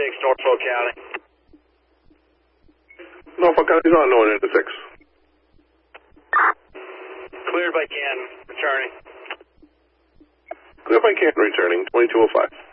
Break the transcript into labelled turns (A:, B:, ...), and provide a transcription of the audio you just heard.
A: Norfolk County.
B: Norfolk County's on north end of 6.
A: Cleared by Canton, returning.
B: Clear by Canton returning, 2205.